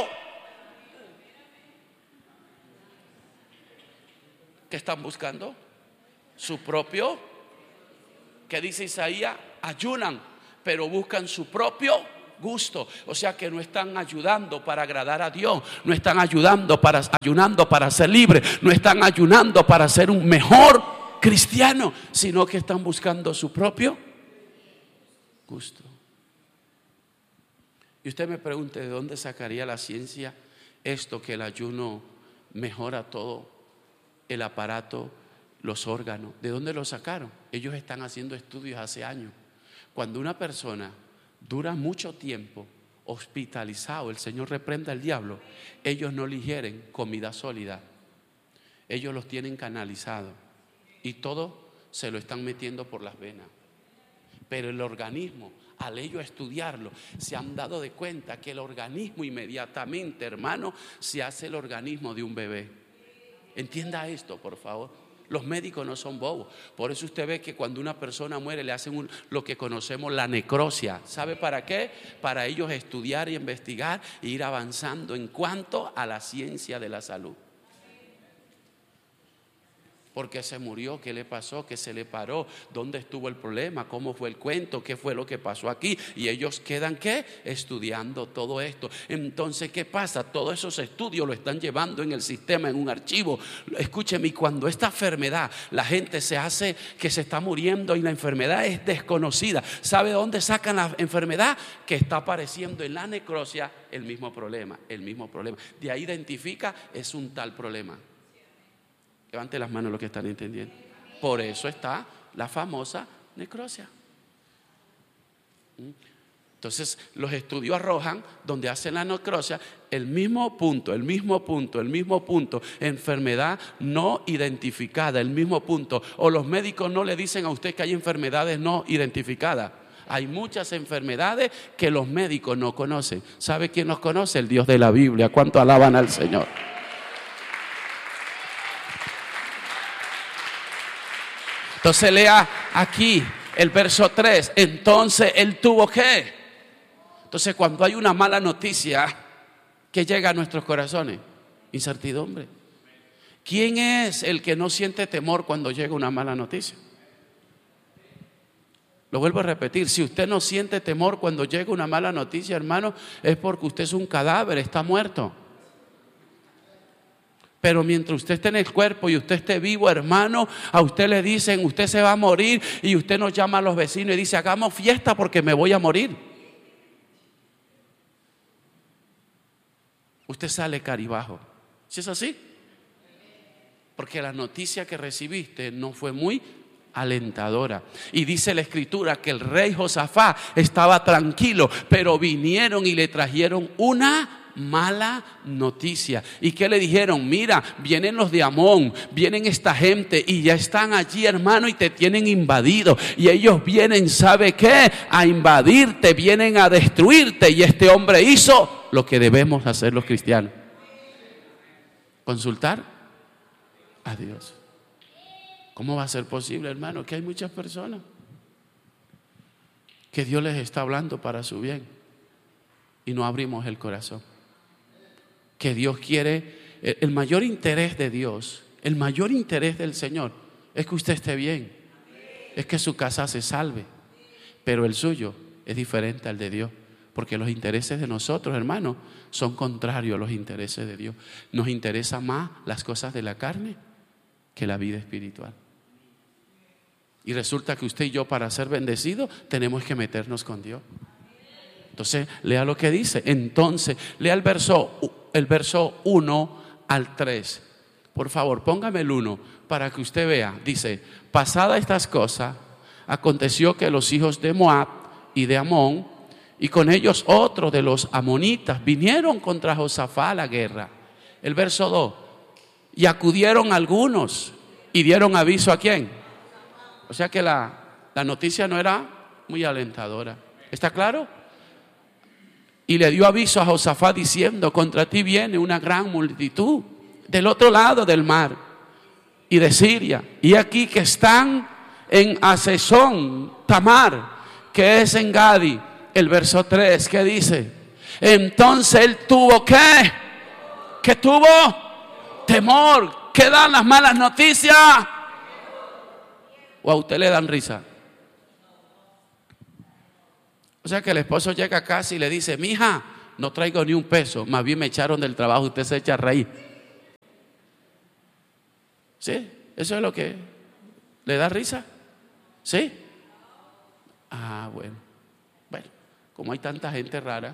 ¿Qué están buscando? Su propio, ¿qué dice Isaías? Ayunan, pero buscan su propio gusto. O sea que no están ayudando para agradar a Dios, no están ayudando para ayunando para ser libre, no están ayunando para ser un mejor cristiano, sino que están buscando su propio gusto. Y usted me pregunte, ¿de dónde sacaría la ciencia esto que el ayuno mejora todo el aparato, los órganos? ¿De dónde lo sacaron? Ellos están haciendo estudios hace años. Cuando una persona dura mucho tiempo hospitalizado, el Señor reprenda al diablo, ellos no le ingieren comida sólida, ellos los tienen canalizados y todo se lo están metiendo por las venas. Pero el organismo, al ellos estudiarlo, se han dado de cuenta que el organismo inmediatamente, hermano, se hace el organismo de un bebé. Entienda esto, por favor. Los médicos no son bobos. Por eso usted ve que cuando una persona muere le hacen un, lo que conocemos la necropsia. ¿Sabe para qué? Para ellos estudiar y investigar e ir avanzando en cuanto a la ciencia de la salud. ¿Por qué se murió? ¿Qué le pasó? ¿Qué se le paró? ¿Dónde estuvo el problema? ¿Cómo fue el cuento? ¿Qué fue lo que pasó aquí? Y ellos quedan ¿qué? Estudiando todo esto. Entonces, ¿qué pasa? Todos esos estudios lo están llevando en el sistema, en un archivo. Escúcheme, cuando esta enfermedad, la gente se hace que se está muriendo y la enfermedad es desconocida. ¿Sabe dónde sacan la enfermedad? Que está apareciendo en la necropsia el mismo problema, el mismo problema. De ahí identifica, es un tal problema. Levante las manos los que están entendiendo. Por eso está la famosa necropsia. Entonces los estudios arrojan, donde hacen la necropsia, el mismo punto, el mismo punto, el mismo punto, enfermedad no identificada, el mismo punto. O los médicos no le dicen a usted que hay enfermedades no identificadas. Hay muchas enfermedades que los médicos no conocen. ¿Sabe quién los conoce? El Dios de la Biblia. ¿Cuánto alaban al Señor? Entonces lea aquí el verso tres. Entonces él tuvo que. Entonces cuando hay una mala noticia, ¿qué llega a nuestros corazones? Incertidumbre. ¿Quién es el que no siente temor cuando llega una mala noticia? Lo vuelvo a repetir, si usted no siente temor cuando llega una mala noticia, hermano, es porque usted es un cadáver, está muerto. Pero mientras usted esté en el cuerpo y usted esté vivo, hermano, a usted le dicen, usted se va a morir, y usted nos llama a los vecinos y dice, hagamos fiesta porque me voy a morir. Usted sale caribajo. ¿Sí es así? Porque la noticia que recibiste no fue muy alentadora. Y dice la escritura que el rey Josafat estaba tranquilo, pero vinieron y le trajeron una mala noticia. ¿Y qué le dijeron? Mira, vienen los de Amón, vienen esta gente y ya están allí, hermano, y te tienen invadido. Y ellos vienen, ¿sabe qué? A invadirte, vienen a destruirte. Y este hombre hizo lo que debemos hacer los cristianos: consultar a Dios. ¿Cómo va a ser posible, hermano, que hay muchas personas que Dios les está hablando para su bien y no abrimos el corazón? Que Dios quiere, el mayor interés de Dios, el mayor interés del Señor es que usted esté bien, es que su casa se salve, pero el suyo es diferente al de Dios, porque los intereses de nosotros, hermano, son contrarios a los intereses de Dios. Nos interesa más las cosas de la carne que la vida espiritual. Y resulta que usted y yo, para ser bendecidos, tenemos que meternos con Dios. Entonces, lea lo que dice. Entonces, lea el verso, el verso uno al tres. Por favor, póngame el uno para que usted vea. Dice: pasadas estas cosas, aconteció que los hijos de Moab y de Amón, y con ellos otros de los amonitas, vinieron contra Josafá a la guerra. El verso dos: y acudieron algunos y dieron aviso a ¿quién? O sea que la, la noticia no era muy alentadora. ¿Está claro? Y le dio aviso a Josafá diciendo: contra ti viene una gran multitud del otro lado del mar y de Siria, y aquí que están en Asesón Tamar, que es en Gadi. El verso tres, ¿qué dice? Entonces él tuvo ¿qué? ¿Qué tuvo? Temor. ¿Qué dan las malas noticias? ¿O a usted le dan risa? O sea que el esposo llega a casa y le dice: mija, no traigo ni un peso, más bien me echaron del trabajo, usted se echa a reír. ¿Sí? ¿Eso es lo que le da risa? ¿Sí? Ah, bueno. Bueno, como hay tanta gente rara.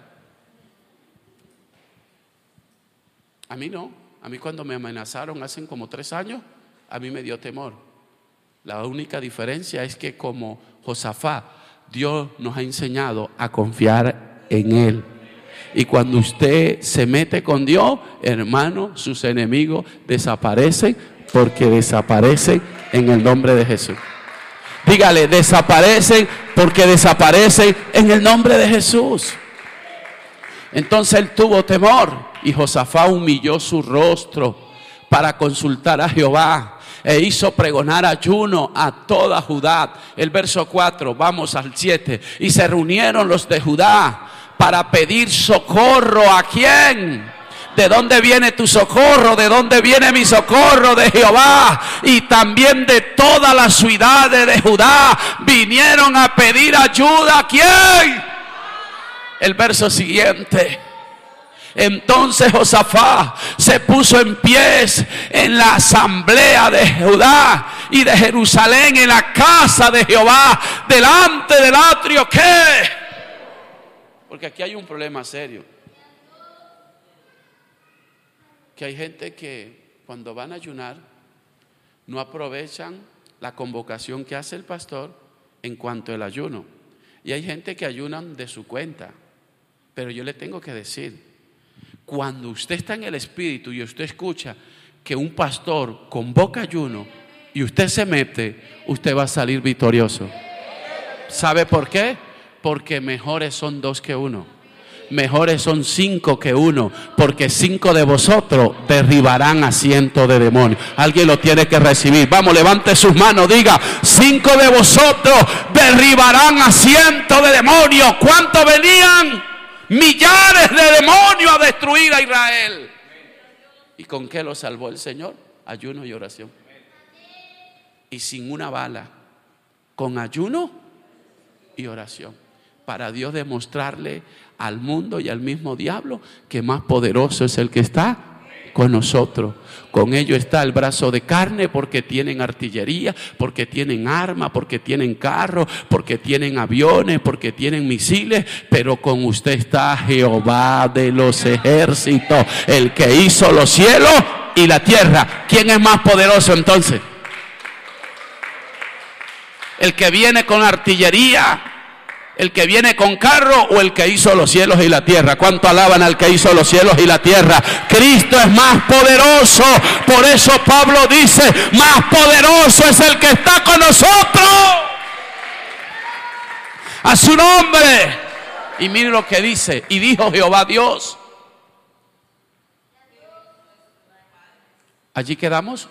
A mí no. A mí cuando me amenazaron hace como tres años, a mí me dio temor. La única diferencia es que como Josafá, Dios nos ha enseñado a confiar en Él. Y cuando usted se mete con Dios, hermano, sus enemigos desaparecen, porque desaparecen en el nombre de Jesús. Dígale: desaparecen porque desaparecen en el nombre de Jesús. Entonces él tuvo temor y Josafá humilló su rostro para consultar a Jehová. E hizo pregonar ayuno a toda Judá. El verso cuatro, vamos al siete. Y se reunieron los de Judá para pedir socorro. ¿A quién? ¿De dónde viene tu socorro? ¿De dónde viene mi socorro? De Jehová. Y también de todas las ciudades de Judá vinieron a pedir ayuda. ¿A quién? El verso siguiente. Entonces Josafá se puso en pies en la asamblea de Judá y de Jerusalén, en la casa de Jehová, delante del atrio. ¿Qué? Porque aquí hay un problema serio. Que hay gente que cuando van a ayunar no aprovechan la convocación que hace el pastor en cuanto al ayuno. Y hay gente que ayunan de su cuenta. Pero yo le tengo que decir: cuando usted está en el Espíritu y usted escucha que un pastor convoca ayuno y usted se mete, usted va a salir victorioso. ¿Sabe por qué? Porque mejores son dos que uno. Mejores son cinco que uno, porque cinco de vosotros derribarán a cientos de demonios. Alguien lo tiene que recibir. Vamos, levante sus manos, diga: cinco de vosotros derribarán a cientos de demonios. ¿Cuántos venían? Millares de demonios a destruir a Israel. ¿Y con qué lo salvó el Señor? Ayuno y oración. Y sin una bala, con ayuno y oración, para Dios demostrarle al mundo y al mismo diablo que más poderoso es el que está con nosotros. Con ellos está el brazo de carne, porque tienen artillería, porque tienen armas, porque tienen carros, porque tienen aviones, porque tienen misiles. Pero con usted está Jehová de los ejércitos, el que hizo los cielos y la tierra. ¿Quién es más poderoso entonces? El que viene con artillería, ¿El que viene con carro o el que hizo los cielos y la tierra? ¿Cuánto alaban al que hizo los cielos y la tierra? Cristo es más poderoso. Por eso Pablo dice, más poderoso es el que está con nosotros. A su nombre. Y mire lo que dice. Y dijo Jehová Dios. ¿Allí quedamos?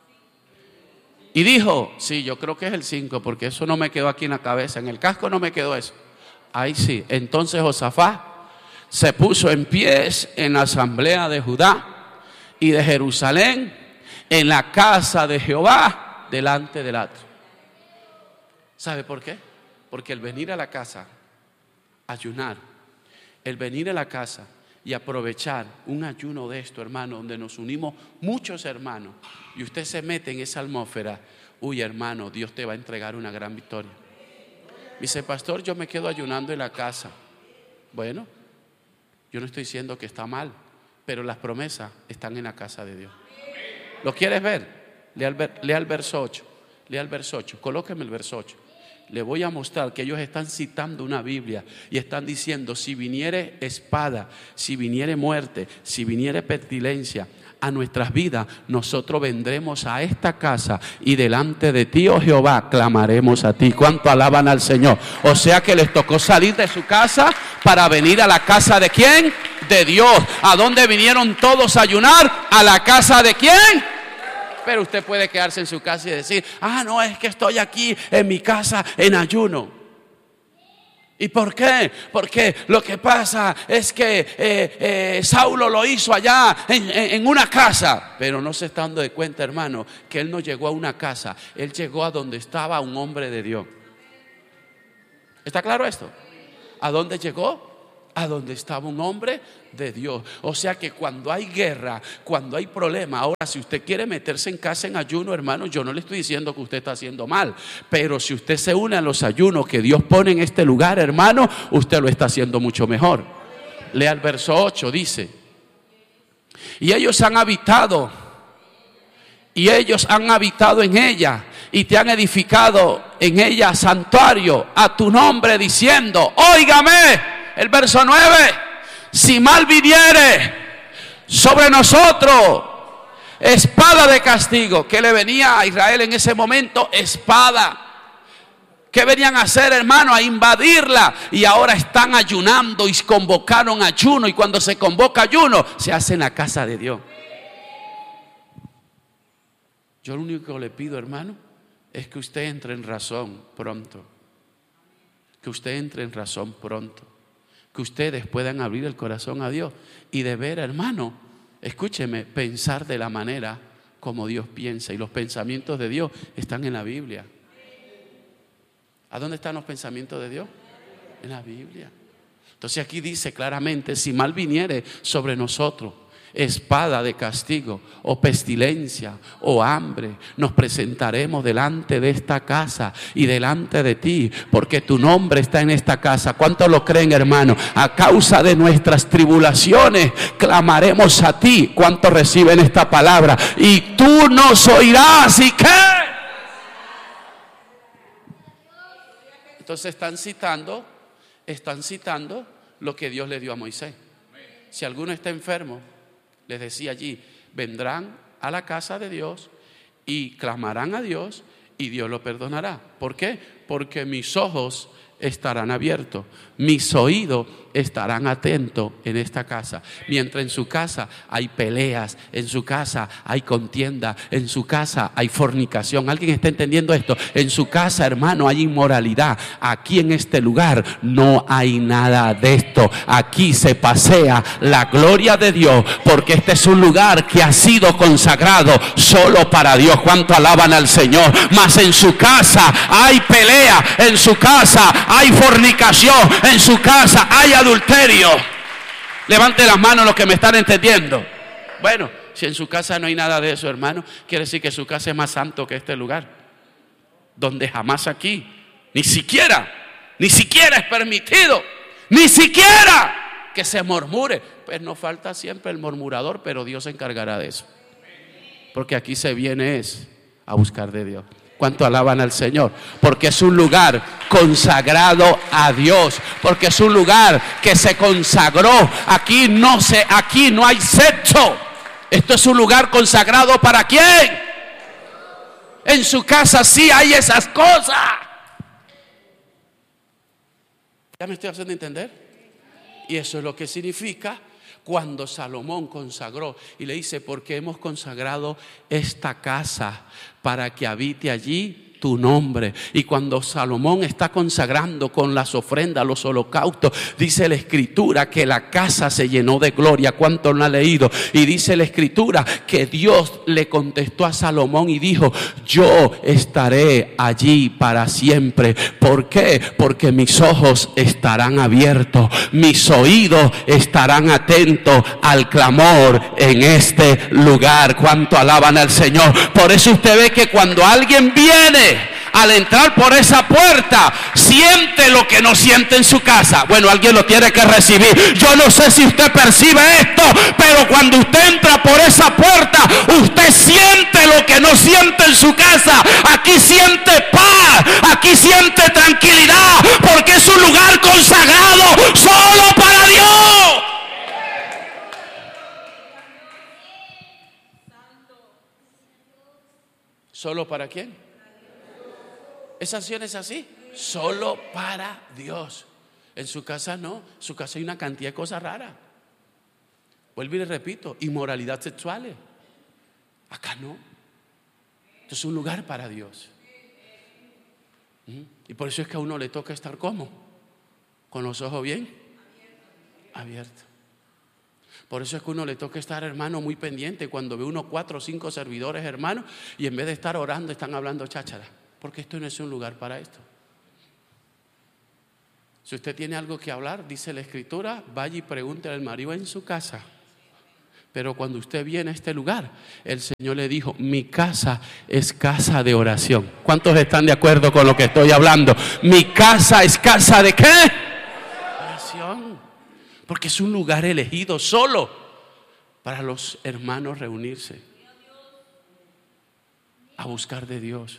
Y dijo, sí, yo creo que es el cinco, porque eso no me quedó aquí en la cabeza, en el casco no me quedó eso. Ahí sí. Entonces Josafat se puso en pies en la asamblea de Judá y de Jerusalén, en la casa de Jehová, delante del atrio. ¿Sabe por qué? Porque el venir a la casa, ayunar, el venir a la casa y aprovechar un ayuno de esto, hermano, donde nos unimos muchos hermanos, y usted se mete en esa atmósfera, uy, hermano, Dios te va a entregar una gran victoria. Dice, pastor, yo me quedo ayunando en la casa. Bueno, yo no estoy diciendo que está mal, pero las promesas están en la casa de Dios. ¿Lo quieres ver? Lea el, lea el verso ocho. Lea el verso ocho. Colóqueme el verso ocho. Le voy a mostrar que ellos están citando una Biblia y están diciendo, si viniere espada, si viniere muerte, si viniere pestilencia a nuestras vidas, nosotros vendremos a esta casa y delante de ti, oh Jehová, clamaremos a ti. ¿Cuánto alaban al Señor? O sea que les tocó salir de su casa para venir a la casa de ¿quién? De Dios. ¿A dónde vinieron todos a ayunar? ¿A la casa de quién? Pero usted puede quedarse en su casa y decir, ah, no, es que estoy aquí en mi casa en ayuno. ¿Y por qué? Porque lo que pasa es que eh, eh, Saulo lo hizo allá en, en, en una casa. Pero no se está dando de cuenta, hermano, que él no llegó a una casa. Él llegó a donde estaba un hombre de Dios. ¿Está claro esto? ¿A dónde llegó? A donde estaba un hombre de Dios. O sea que cuando hay guerra, cuando hay problema, ahora si usted quiere meterse en casa en ayuno, hermano, yo no le estoy diciendo que usted está haciendo mal, pero si usted se une a los ayunos que Dios pone en este lugar, hermano, usted lo está haciendo mucho mejor. Lea el verso ocho, dice, y ellos han habitado, y ellos han habitado en ella, y te han edificado en ella santuario a tu nombre, diciendo, óigame. El verso nueve, si mal viniere sobre nosotros espada de castigo. ¿Qué le venía a Israel en ese momento? Espada. ¿Qué venían a hacer, hermano? A invadirla. Y ahora están ayunando y convocaron ayuno. Y cuando se convoca ayuno, se hace en la casa de Dios. Yo lo único que le pido, hermano, es que usted entre en razón pronto. Que usted entre en razón pronto. Que ustedes puedan abrir el corazón a Dios y de ver, hermano, escúcheme, pensar de la manera como Dios piensa. Y los pensamientos de Dios están en la Biblia. ¿A dónde están los pensamientos de Dios? En la Biblia. Entonces aquí dice claramente, si mal viniere sobre nosotros espada de castigo o pestilencia o hambre, nos presentaremos delante de esta casa y delante de ti, porque tu nombre está en esta casa. ¿Cuántos lo creen, hermano? A causa de nuestras tribulaciones clamaremos a ti. ¿Cuántos reciben esta palabra? Y tú nos oirás. ¿Y qué? Entonces están citando están citando lo que Dios le dio a Moisés. Si alguno está enfermo, les decía allí, vendrán a la casa de Dios y clamarán a Dios y Dios lo perdonará. ¿Por qué? Porque mis ojos estarán abiertos, mis oídos estarán atentos en esta casa. Mientras en su casa hay peleas, en su casa hay contienda, en su casa hay fornicación. ¿Alguien está entendiendo esto? En su casa, hermano, hay inmoralidad. Aquí en este lugar no hay nada de esto. Aquí se pasea la gloria de Dios, porque este es un lugar que ha sido consagrado solo para Dios. ¿Cuánto alaban al Señor? Mas en su casa hay pelea, en su casa hay fornicación, en su casa hay adulterio. Levante las manos los que me están entendiendo. Bueno, si en su casa no hay nada de eso, hermano, quiere decir que su casa es más santo que este lugar, donde jamás aquí, ni siquiera, ni siquiera es permitido, ni siquiera que se murmure. Pues nos falta siempre el murmurador, pero Dios se encargará de eso, porque aquí se viene es a buscar de Dios. ¿Cuánto alaban al Señor? Porque es un lugar consagrado a Dios, porque es un lugar que se consagró. Aquí no se, aquí no hay sexo. Esto es un lugar consagrado ¿para quién? En su casa sí hay esas cosas. ¿Ya me estoy haciendo entender? Y eso es lo que significa cuando Salomón consagró y le dice: porque hemos consagrado esta casa para que habite allí tu nombre. Y cuando Salomón está consagrando con las ofrendas, los holocaustos, dice la escritura que la casa se llenó de gloria. ¿Cuánto no ha leído? Y dice la escritura que Dios le contestó a Salomón y dijo: yo estaré allí para siempre. ¿Por qué? Porque mis ojos estarán abiertos, mis oídos estarán atentos al clamor en este lugar. ¿Cuánto alaban al Señor? Por eso usted ve que cuando alguien viene, al entrar por esa puerta, siente lo que no siente en su casa. Bueno, alguien lo tiene que recibir. Yo no sé si usted percibe esto, pero cuando usted entra por esa puerta, usted siente lo que no siente en su casa. Aquí siente paz, aquí siente tranquilidad, porque es un lugar consagrado solo para Dios. ¿Solo para quién? Esa acción es así, solo para Dios. En su casa no, en su casa hay una cantidad de cosas raras. Vuelvo y le repito, inmoralidad sexual. Acá no. Esto es un lugar para Dios. ¿Mm? Y por eso es que a uno le toca estar ¿cómo? Con los ojos bien abiertos. Por eso es que a uno le toca estar, hermano, muy pendiente cuando ve unos cuatro o cinco servidores, hermano, y en vez de estar orando están hablando cháchara. Porque esto no es un lugar para esto. Si usted tiene algo que hablar, dice la escritura, vaya y pregúntele al marido en su casa. Pero cuando usted viene a este lugar, el Señor le dijo: mi casa es casa de oración. ¿Cuántos están de acuerdo con lo que estoy hablando? Mi casa es casa de ¿qué? Oración. Porque es un lugar elegido solo para los hermanos reunirse a buscar de Dios.